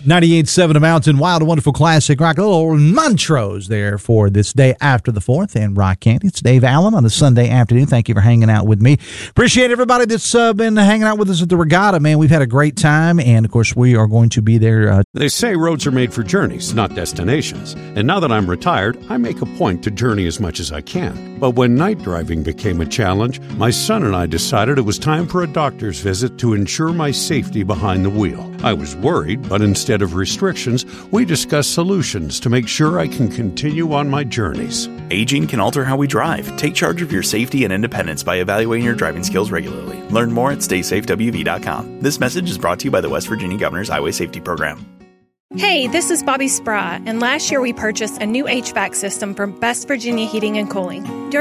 98.7 The Mountain, Wild and Wonderful Classic Rock. Little Montrose there for this day after the 4th and Rock Candy. It's Dave Allen on a Sunday afternoon. Thank you for hanging out with me. Appreciate everybody that's been hanging out with us at the Regatta, man. We've had a great time, and, of course, we are going to be there. They say roads are made for journeys, not destinations. And now that I'm retired, I make a point to journey as much as I can. But when night driving became a challenge, my son and I decided it was time for a doctor's visit to ensure my safety behind the wheel. I was worried, but instead of restrictions, we discussed solutions to make sure I can continue on my journeys. Aging can alter how we drive. Take charge of your safety and independence by evaluating your driving skills regularly. Learn more at StaySafeWV.com. This message is brought to you by the West Virginia Governor's Highway Safety Program. Hey, this is Bobby Sprott, and last year we purchased a new HVAC system from West Virginia Heating and Cooling.